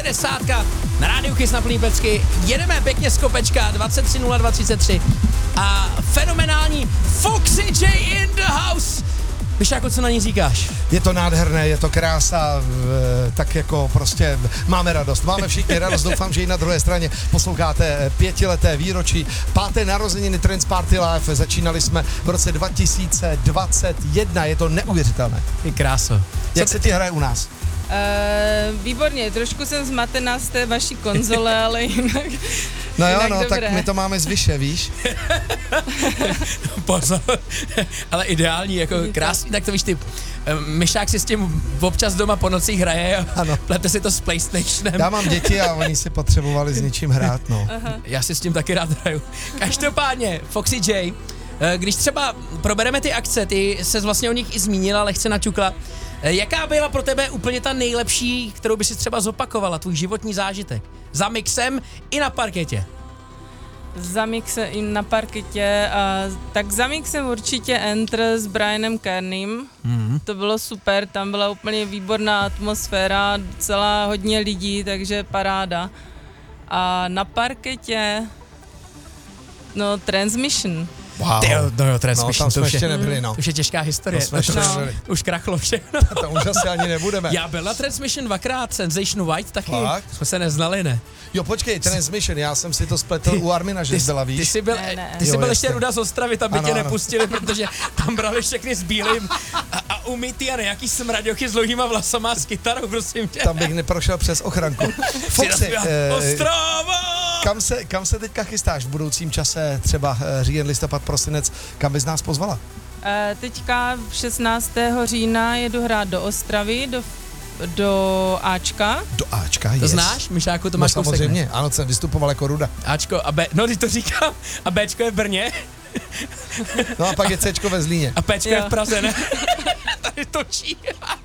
60 na Rádiu Kiss na plný pecky. Jedeme pěkně z kopečka 23:02:33 a fenomenální Foxy J in the house. Víš, jako co na ní říkáš? Je to nádherné, je to krása, tak jako prostě máme radost. Máme všichni radost, doufám, že i na druhé straně posloucháte 5leté výročí 5. narozeniny Trance Party Live. Začínali jsme v roce 2021, je to neuvěřitelné. Je kráso. Jak se ti hraje u nás? Výborně, trošku jsem zmatená z té vaší konzole, ale jinak. No jo, jinak no, dobré. tak my to máme zvyše, víš? Pozor, ale ideální, jako krásný, tak to víš ty, Myšák si s tím občas doma po nocích hraje a plete si to s PlayStationem. Já mám děti a oni si potřebovali s něčím hrát, no. Já si s tím taky rád hraju. Každopádně, Foxy J, když třeba probereme ty akce, ty ses vlastně o nich i zmínila, lehce naťukla. Jaká byla pro tebe úplně ta nejlepší, kterou by si třeba zopakovala, tvůj životní zážitek? Za mixem i na parketě. Za mixem i na parketě, tak za mixem určitě Enter s Brianem Kernem. To bylo super, tam byla úplně výborná atmosféra, docela hodně lidí, takže paráda. A na parketě, no Transmission. Wow. Transmission, tam jsme ještě nebyli, no. To už je těžká historie. To jsme ještě nebyli. Už krachlo všechno. To už asi ani nebudeme. Já byl na Transmission dvakrát, Sensation White taky. Fakt? Jsme se neznali, ne? Jo, počkej, Transmission, já jsem si to spletl u Armina, že jsi byla, víš? Ty jsi byl, Ne. ty jsi Jo, byl jasně. ještě Ruda z Ostravy, tam by Ano, tě ano. nepustili, protože tam brali všechny s bílým a umytý a nějaký smraďochy s dlouhýma vlasama s kytarou, prosím tě. Tam bych neprošel přes ochranku. Foxy, Ostrava! kam se teďka chystáš v budoucím čase, třeba říjen, listopad, prosinec, kam bys nás pozvala? Teďka 16. října jedu hrát do Ostravy, do Ačka. Do Ačka, To znáš, Myšáku, to No máš kousek, ne? samozřejmě, ano, jsem vystupoval jako Ruda. Ačko a B, no když to říkám, a Bčko je v Brně No a pak je Cčko ve Zlíně. a Pčko je Jo. v Praze, ne? Tady točí.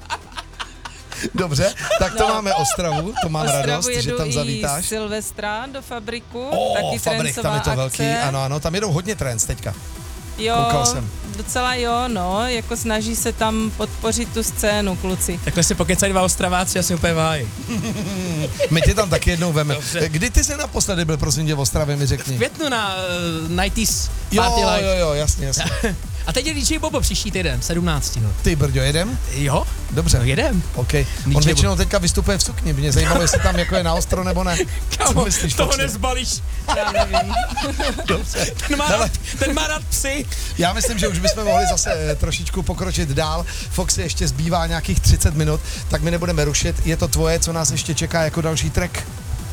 Dobře, tak to máme Ostravu, to mám Ostravu radost, jedu že tam i zavítáš. Silvestra do Fabriku, Fabrik, taky trancová tam je to akce. velký, ano, tam jedou hodně trance teďka. Koukal Jo, jsem. docela jo, no, jako snaží se tam podpořit tu scénu, kluci. Takhle si pokecají dva Ostraváci a si úplně vájí. My tě tam taky jednou veme. Dobře. Kdy ty jsi naposledy byl, prosím tě, v Ostravě, mi V řekni. květnu na 90s Party Live. Jo, jasně. A teď je DJ Bobo příští týden, 17. Ty, Brďo, jedem? Jo? Dobře. No jedem. OK. DJ On většinou teďka vystupuje v sukni, mě zajímalo, jestli tam jako je na ostro nebo ne. Kámo, myslíš, toho Foxy? nezbalíš. Já nevím. Dobře. Ten má rád psy. Já myslím, že už bychom mohli zase trošičku pokročit dál. Foxy, ještě zbývá nějakých 30 minut, tak my nebudeme rušit. Je to tvoje, co nás ještě čeká jako další track?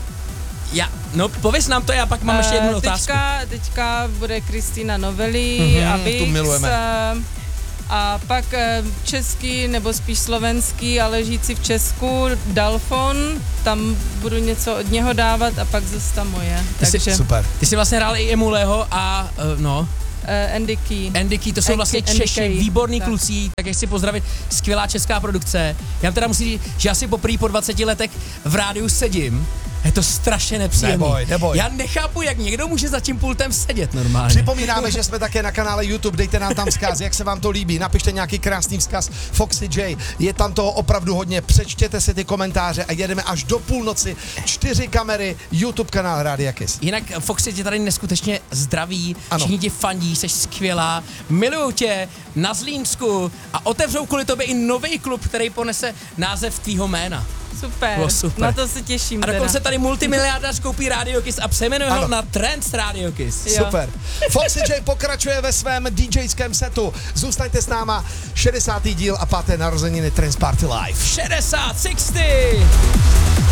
No pověz nám to, já pak mám ještě jednu otázku. Teďka bude Kristýna Novelli a tu Vix, milujeme. a pak český, nebo spíš slovenský, ale žijící v Česku, Dalfon, tam budu něco od něho dávat a pak zase ta moje. Takže Super. Ty jsi vlastně hrál i Emuleho a Andy Key. Andy Key, to jsou vlastně Andy Češi, Key, výborný tak. kluci, tak jak chci pozdravit, skvělá česká produkce. Já teda musím říct, že asi poprvé po 20 letech v rádiu sedím. Je to strašně nepříjemný. Neboj. Já nechápu, jak někdo může za tím pultem sedět normálně. Připomínáme, že jsme také na kanále YouTube, dejte nám tam vzkaz, jak se vám to líbí, napište nějaký krásný vzkaz Foxy J, je tam toho opravdu hodně, přečtěte si ty komentáře a jedeme až do půlnoci, 4 kamery, YouTube kanál Rádia Kiss. Jinak Foxy tě tady neskutečně zdraví, Ano. všichni ti fandí, jsi skvělá, milujou tě na Zlínsku a otevřou kvůli tobě i nový klub, který ponese název tvýho jména. Super, Bylo super. na to se těším A dokonce teda. tady multimiliardář koupí Radio Kiss a přejmenuje ho Ano. na Trance Radio Kiss. Jo. Super. Foxy J pokračuje ve svém DJském setu. Zůstaňte s náma, 60. díl a 5. narozeniny Trance Party Live. 60, 60!